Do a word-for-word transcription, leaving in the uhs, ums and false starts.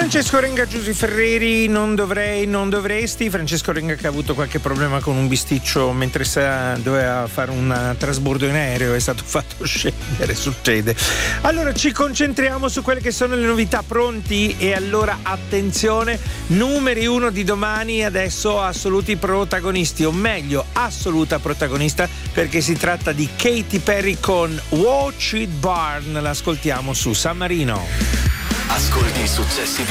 Francesco Renga, Giusy Ferreri, non dovrei, non dovresti. Francesco Renga che ha avuto qualche problema con un bisticcio mentre sa, doveva fare un trasbordo in aereo, è stato fatto scendere, succede. Allora ci concentriamo su quelle che sono le novità, pronti? E allora attenzione, numeri uno di domani adesso assoluti protagonisti, o meglio assoluta protagonista, perché si tratta di Katy Perry con Watch It Burn, l'ascoltiamo su San Marino. Ascolti i successi